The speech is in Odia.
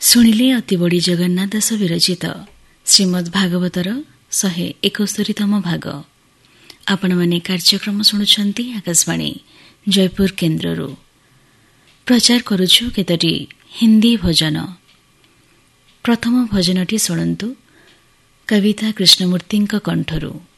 ଶୁଣିଲେ ଅତି ବଡ଼ି ଜଗନ୍ନାଥ ଦାସ ବିରଚିତ ଶ୍ରୀମଦ୍ ଭାଗବତର 171ତମ ଭାଗ। ଆପଣମାନେ କାର୍ଯ୍ୟକ୍ରମ ଶୁଣୁଛନ୍ତି ଆକାଶବାଣୀ ଜୟପୁର କେନ୍ଦ୍ରରୁ। ପ୍ରଚାର କରୁଛୁ କେତୋଟି ହିନ୍ଦୀ ଭଜନ। ପ୍ରଥମ ଭଜନଟି ଶୁଣନ୍ତୁ କବିତା କୃଷ୍ଣମୂର୍ତ୍ତିଙ୍କ କଣ୍ଠରୁ।